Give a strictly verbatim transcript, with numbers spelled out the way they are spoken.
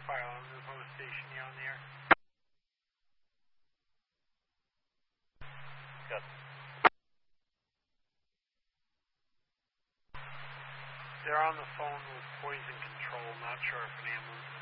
Fire on the post station, you on the air? Good. They're on the phone with poison control, not sure if an ambulance